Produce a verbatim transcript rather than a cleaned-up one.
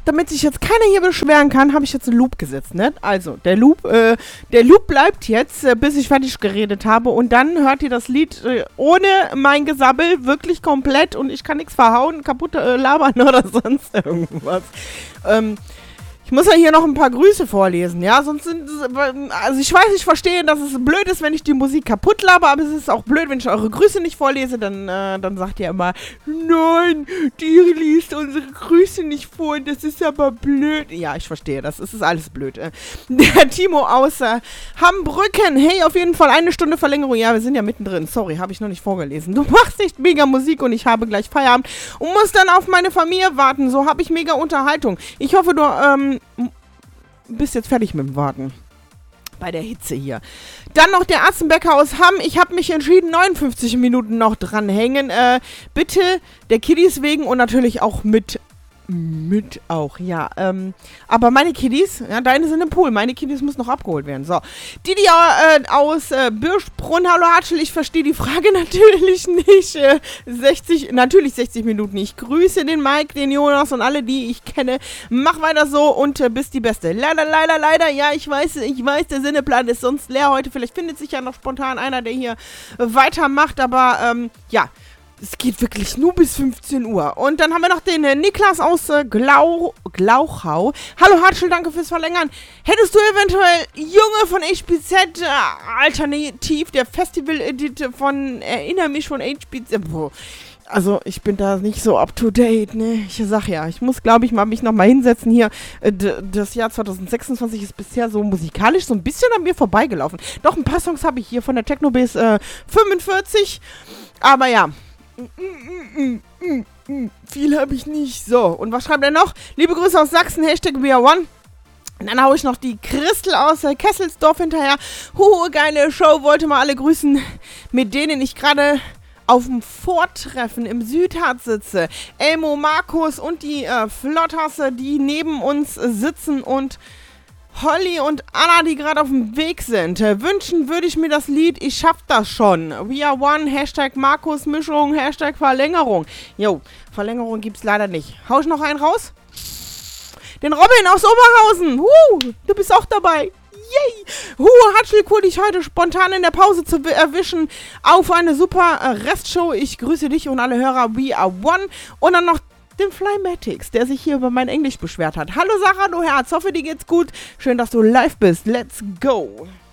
damit sich jetzt keiner hier beschweren kann, habe ich jetzt einen Loop gesetzt, ne? Also, der Loop, äh, der Loop bleibt jetzt, äh, bis ich fertig geredet habe und dann hört ihr das Lied äh, ohne mein Gesabbel wirklich komplett und ich kann nichts verhauen, kaputt äh, labern oder sonst irgendwas. Ähm, Ich muss ja hier noch ein paar Grüße vorlesen, ja, sonst sind, also ich weiß, ich verstehe, dass es blöd ist, wenn ich die Musik kaputt laber, aber es ist auch blöd, wenn ich eure Grüße nicht vorlese, dann, äh, dann sagt ihr immer, nein, die liest unsere Grüße nicht vor, das ist aber blöd. Ja, ich verstehe das, es ist alles blöd. Äh. Der Timo aus äh, Hambrücken, hey, auf jeden Fall eine Stunde Verlängerung, ja, wir sind ja mittendrin, sorry, habe ich noch nicht vorgelesen. Du machst echt mega Musik und ich habe gleich Feierabend und muss dann auf meine Familie warten, so habe ich mega Unterhaltung. Ich hoffe, du, ähm, bist jetzt fertig mit dem Warten. Bei der Hitze hier. Dann noch der Atzenbecker aus Hamm. Ich habe mich entschieden, neunundfünfzig Minuten noch dranhängen. Äh, bitte der Kiddies wegen und natürlich auch mit Mit auch, ja. Ähm, aber meine Kiddies, ja, deine sind im Pool. Meine Kiddies müssen noch abgeholt werden. So. Didi äh, aus äh, Birschbrunn. Hallo Hatschel, ich verstehe die Frage natürlich nicht. Äh, sechzig, natürlich sechzig Minuten. Ich grüße den Mike, den Jonas und alle, die ich kenne. Mach weiter so und äh, bist die Beste. Leider, leider, leider. Ja, ich weiß, ich weiß, der Sendeplan ist sonst leer heute. Vielleicht findet sich ja noch spontan einer, der hier äh, weitermacht. Aber, ähm, ja. Es geht wirklich nur bis fünfzehn Uhr. Und dann haben wir noch den äh, Niklas aus äh, Glau Glauchau. Hallo Hartschel, danke fürs Verlängern. Hättest du eventuell Junge von H B Z äh, alternativ der Festival-Edit von Erinner mich von H B Z. Boah. Also, ich bin da nicht so up to date, ne? Ich sag ja, ich muss, glaube ich, mal mich nochmal hinsetzen hier. Äh, d- das Jahr zwanzig sechsundzwanzig ist bisher so musikalisch so ein bisschen an mir vorbeigelaufen. Doch, ein paar Songs habe ich hier von der Technobase äh, fünfundvierzig. Aber ja. Mm, mm, mm, mm, viel habe ich nicht. So, und was schreibt er noch? Liebe Grüße aus Sachsen, Hashtag We Are One. Und dann haue ich noch die Christel aus äh, Kesselsdorf hinterher. Huhu, geile Show, wollte mal alle grüßen, mit denen ich gerade auf dem Vortreffen im Südharz sitze. Elmo, Markus und die äh, Flottasse, die neben uns äh, sitzen und Holly und Anna, die gerade auf dem Weg sind. Äh, wünschen würde ich mir das Lied Ich schaff das schon. We are one, Hashtag Markus Mischung, Hashtag Verlängerung. Jo, Verlängerung gibt's leider nicht. Hau ich noch einen raus? Den Robin aus Oberhausen. Huh, du bist auch dabei. Yay! Huh, Hatschel, cool, dich heute spontan in der Pause zu erwischen. Auf eine super äh, Restshow. Ich grüße dich und alle Hörer. We are one. Und dann noch den Flymatics, der sich hier über mein Englisch beschwert hat. Hallo Sarah, du Herz, hoffe dir geht's gut. Schön, dass du live bist. Let's go.